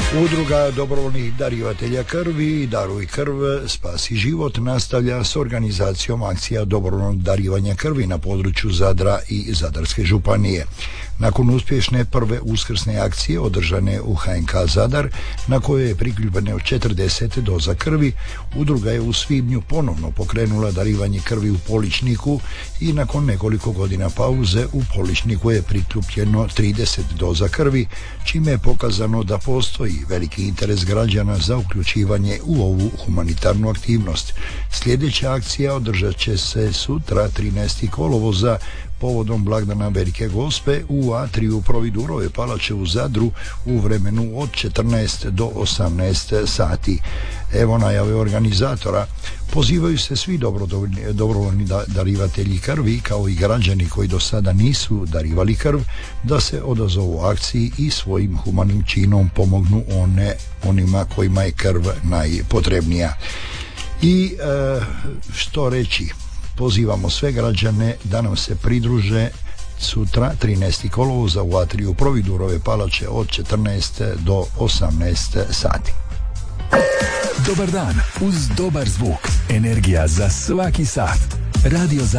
Udruga dobrovoljnih darivatelja krvi Daruj krv, spasi život nastavlja s organizacijom akcija dobrovoljnog darivanja krvi na području Zadra i Zadarske županije. Nakon uspješne prve uskrsne akcije održane u HNK Zadar, na kojoj je prikupljeno 40 doza krvi, udruga je u svibnju ponovno pokrenula darivanje krvi u Poličniku i nakon nekoliko godina pauze u Poličniku je prikupljeno 30 doza krvi, čime je pokazano da postoji veliki interes građana za uključivanje u ovu humanitarnu aktivnost. Sljedeća akcija održat će se sutra 13. kolovoza povodom blagdana Velike Gospe u atriju Providurove palače u Zadru u vremenu od 14 do 18 sati. Evo najave organizatora. Pozivaju se svi dobrovoljni darivatelji krvi kao i građani koji do sada nisu darivali krv da se odazovu akciji i svojim humanim činom pomognu onima kojima je krv najpotrebnija. I što reći? Pozivamo sve građane da nam se pridruže sutra 13. kolovoza u atriju Providurove palače od 14 do 18 sati. Dobar dan uz dobar zvuk. Energija za svaki sat. Radio